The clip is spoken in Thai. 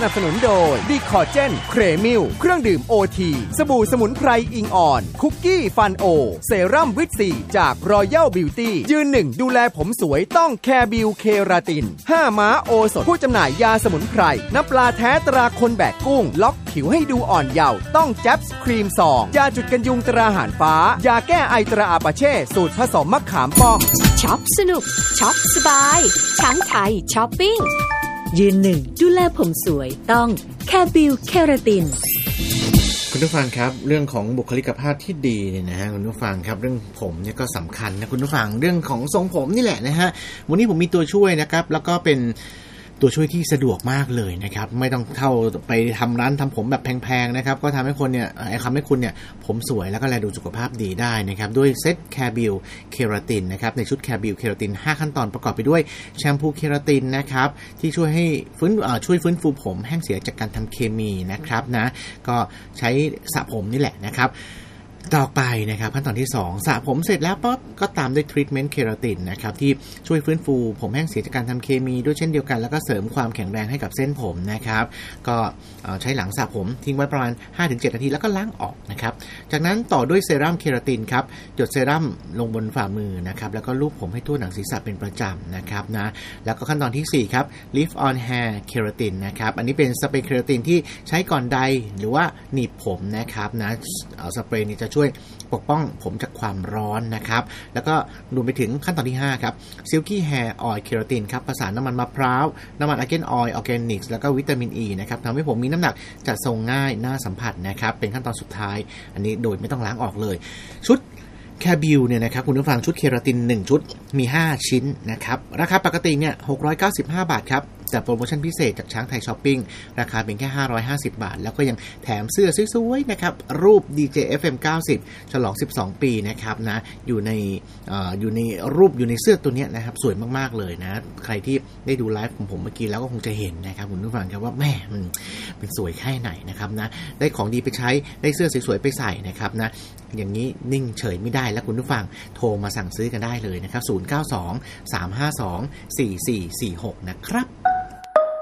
นับสนุนโดยดีคอเจนเครมิลเครื่องดื่มโอทีสบู่สมุนไพรอิงอ่อนคุกกี้ฟันโอเซรั่มวิตซีจากรอยัลบิวตี้ยืนหนึ่งดูแลผมสวยต้องแคร์บิวเคราติน5ม้าโอสถผู้จำหน่ายยาสมุนไพรน้ำปลาแท้ตราคนแบกกุ้งล็อกผิวให้ดูอ่อนเยาว์ต้องแจ๊บส์ครีมซองยาจุดกันยุงตราหารฟ้ายาแก้ไอตราอาปาเช่สูตรผสมมะขามป้อมช็อปสนุกช็อปสบายช้างไทยช้อปปิ้งยืนหนึ่งดูแลผมสวยต้องแคร์บิวเคราตินคุณผู้ฟังครับเรื่องของบุคลิกภาพที่ดีเนี่ยนะฮะคุณผู้ฟังครับเรื่องผมเนี่ยก็สำคัญนะคุณผู้ฟังเรื่องของทรงผมนี่แหละนะฮะวันนี้ผมมีตัวช่วยนะครับแล้วก็เป็นตัวช่วยที่สะดวกมากเลยนะครับไม่ต้องเข้าไปทำร้านทำผมแบบแพงๆนะครับก็ทำให้คนเนี่ยทำให้คุณเนี่ยผมสวยแล้วก็แลดูสุขภาพดีได้นะครับด้วยเซตแคร์บิลเคราตินนะครับในชุดแคร์บิลเคราติน5ขั้นตอนประกอบไปด้วยแชมพูเคราตินนะครับที่ช่วยฟื้นฟูผมแห้งเสียจากการทำเคมีนะครับนะก็ใช้สระผมนี่แหละนะครับต่อไปนะครับขั้นตอนที่2สระผมเสร็จแล้วปั๊บก็ตามด้วยทรีทเมนต์เคราตินนะครับที่ช่วยฟื้นฟูผมแห้งเสียจากการทำเคมีด้วยเช่นเดียวกันแล้วก็เสริมความแข็งแรงให้กับเส้นผมนะครับก็ใช้หลังสระผมทิ้งไว้ประมาณ 5-7 นาทีแล้วก็ล้างออกนะครับจากนั้นต่อด้วยเซรั่มเคราตินครับหยดเซรั่มลงบนฝ่ามือนะครับแล้วก็ลูบผมให้ทั่วหนังศีรษะเป็นประจำนะครับนะแล้วก็ขั้นตอนที่4ครับ Lift on Hair Keratin นะครับอันนี้เป็นสเปรย์เคราตินที่ใช้ก่อนใดหรือว่าหนีบผมนะครับนะสเปรย์นี้จะช่วยปกป้องผมจากความร้อนนะครับแล้วก็รวมไปถึงขั้นตอนที่5ครับ Silky Hair Oil Keratin ครับผสานน้ำมันมะพร้าวน้ำมันอาร์แกนออยล์ออร์แกนิกแล้วก็วิตามิน E นะครับทำให้ผมมีน้ำหนักจัดทรงง่ายน่าสัมผัสนะครับเป็นขั้นตอนสุดท้ายอันนี้โดยไม่ต้องล้างออกเลยชุดแคร์บิลเนี่ยนะครับคุณผู้ฟังชุดเคราติน1ชุดมี5ชิ้นนะครับราคาปกติเนี่ย695 บาทครับแต่โปรโมชั่นพิเศษจากช้างไทยช้อปปิ้งราคาเป็นแค่550 บาทแล้วก็ยังแถมเสื้อสวยๆนะครับรูป DJ FM 90ฉลอง12ปีนะครับนะอยู่ในรูปอยู่ในเสื้อตัวนี้นะครับสวยมากๆเลยนะใครที่ได้ดูไลฟ์ของผมเมื่อกี้แล้วก็คงจะเห็นนะครับคุณผู้ฟังครับว่าแม่มันเป็นสวยแค่ไหนนะครับนะได้ของดีไปใช้ได้เสื้อสวยๆไปใส่นะครับนะอย่างนี้นิ่งเฉยไม่ได้แล้วคุณผู้ฟังโทรมาสั่งซื้อกันได้เลยนะครับ092 352 4446นะครับ